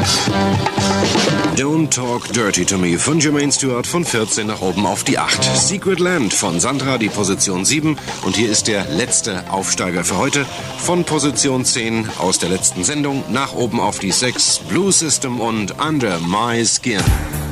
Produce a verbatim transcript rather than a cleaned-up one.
Don't Talk Dirty to Me von Jermaine Stewart von vierzehn nach oben auf die acht. Secret Land von Sandra, die Position sieben. Und hier ist der letzte Aufsteiger für heute. Von Position zehn aus der letzten Sendung nach oben auf die sechs. Blue System und Under My Skin.